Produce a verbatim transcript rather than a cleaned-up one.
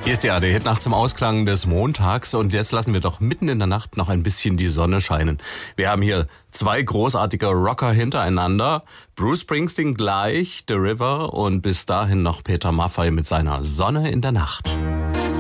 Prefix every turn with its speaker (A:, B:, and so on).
A: Hier ist die A R D-Hit Nacht zum Ausklang des Montags und jetzt lassen wir doch mitten in der Nacht noch ein bisschen die Sonne scheinen. Wir haben hier zwei großartige Rocker hintereinander. Bruce Springsteen gleich, The River und bis dahin noch Peter Maffay mit seiner Sonne in der Nacht.